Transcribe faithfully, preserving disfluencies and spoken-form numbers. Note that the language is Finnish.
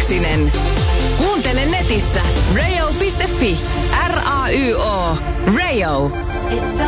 Laksinen. Kuuntele netissä rayo piste fi. R A Y O. Rayo.